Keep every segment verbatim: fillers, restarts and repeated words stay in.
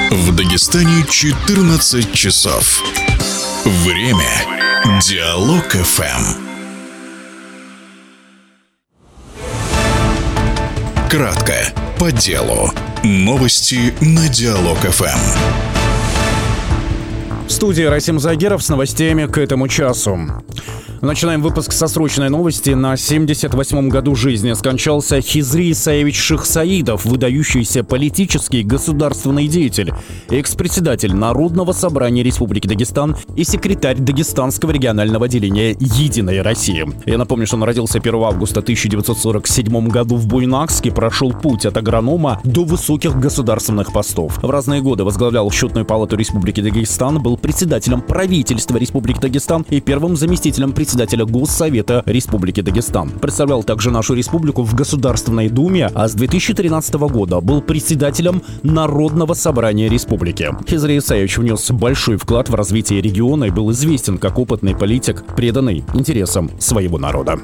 В Дагестане четырнадцать часов. Время Диалог эф эм. Кратко, по делу. Новости на Диалог эф эм. В студии Расим Загиров с новостями к этому часу. Начинаем выпуск со срочной новости. На семьдесят восьмом году жизни скончался Хизри Исаевич Шихсаидов, выдающийся политический государственный деятель, экс-председатель Народного собрания Республики Дагестан и секретарь Дагестанского регионального отделения «Единая Россия». Я напомню, что он родился первого августа тысяча девятьсот сорок седьмого году в Буйнакске, прошел путь от агронома до высоких государственных постов. В разные годы возглавлял Счетную палату Республики Дагестан, был председателем правительства Республики Дагестан и первым заместителем председателя председателя Госсовета Республики Дагестан. Представлял также нашу республику в Государственной Думе, а с две тысячи тринадцатого года был председателем Народного собрания республики. Хизри Исаевич внес большой вклад в развитие региона и был известен как опытный политик, преданный интересам своего народа.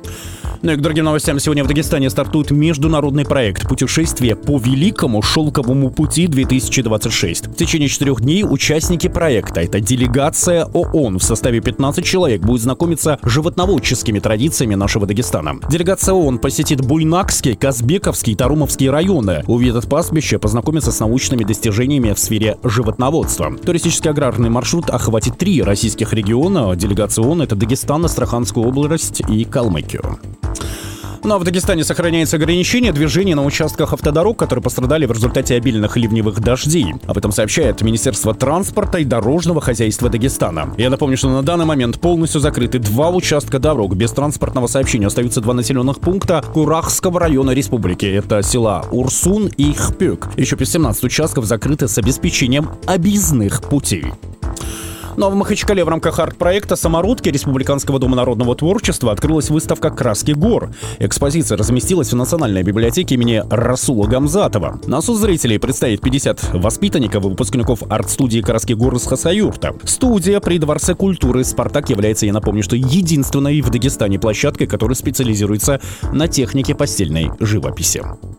Ну и к другим новостям. Сегодня в Дагестане стартует международный проект «Путешествие по Великому Шелковому пути-две тысячи двадцать шесть». В течение четырех дней участники проекта, это делегация ООН в составе пятнадцати человек, будет знакомиться с животноводческими традициями нашего Дагестана. Делегация ООН посетит Буйнакский, Казбековский и Тарумовские районы, увидит пастбище, познакомится с научными достижениями в сфере животноводства. Туристический аграрный маршрут охватит три российских региона. Делегация ООН — это Дагестан, Астраханскую область и Калмыкию. Ну а в Дагестане сохраняется ограничение движения на участках автодорог, которые пострадали в результате обильных ливневых дождей. Об этом сообщает Министерство транспорта и дорожного хозяйства Дагестана. Я напомню, что на данный момент полностью закрыты два участка дорог. Без транспортного сообщения остаются два населенных пункта Курахского района республики. Это села Урсун и Хпёк. Еще семнадцать участков закрыты с обеспечением объездных путей. Ну а в Махачкале в рамках арт-проекта «Самородки» Республиканского дома народного творчества открылась выставка «Краски гор». Экспозиция разместилась в Национальной библиотеке имени Расула Гамзатова. На суд зрителей представит пятьдесят воспитанников и выпускников арт-студии «Краски гор» из Хасаюрта. Студия при Дворце культуры «Спартак» является, я напомню, что единственной в Дагестане площадкой, которая специализируется на технике постельной живописи.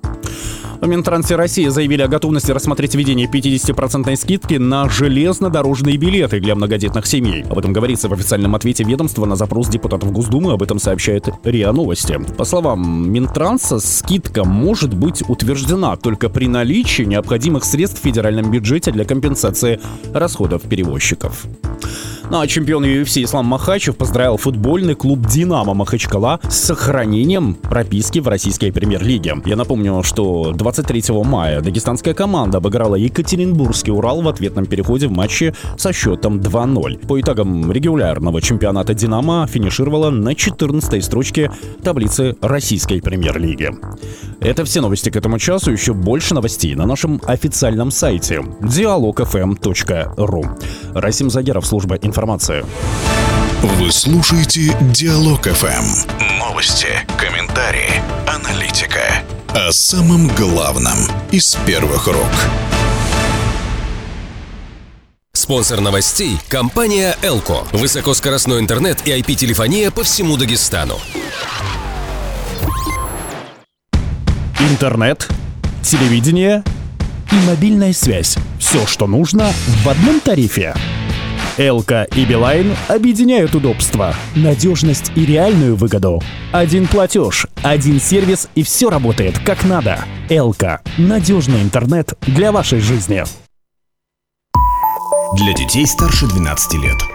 В Минтрансе России заявили о готовности рассмотреть введение пятидесятипроцентной скидки на железнодорожные билеты для многодетных семей. Об этом говорится в официальном ответе ведомства на запрос депутатов Госдумы. Об этом сообщает РИА Новости. По словам Минтранса, скидка может быть утверждена только при наличии необходимых средств в федеральном бюджете для компенсации расходов перевозчиков. Ну а чемпион ю эф си Ислам Махачев поздравил футбольный клуб «Динамо» Махачкала с сохранением прописки в российской премьер-лиге. Я напомню, что двадцать третьего мая дагестанская команда обыграла Екатеринбургский «Урал» в ответном переходе в матче со счетом два ноль. По итогам регулярного чемпионата «Динамо» финишировала на четырнадцатой строчке таблицы российской премьер-лиги. Это все новости к этому часу. Еще больше новостей на нашем официальном сайте диалог эф эм точка ру. Расим Загиров, служба информации. Вы слушаете Диалог эф эм. Новости, комментарии, аналитика. О самом главном из первых рук. Спонсор новостей – компания «Элко». Высокоскоростной интернет и ай пи-телефония по всему Дагестану. Интернет, телевидение и мобильная связь. Все, что нужно в одном тарифе. Элко и Билайн объединяют удобства, надежность и реальную выгоду. Один платеж, один сервис и все работает как надо. Элко – надежный интернет для вашей жизни. Для детей старше двенадцати лет.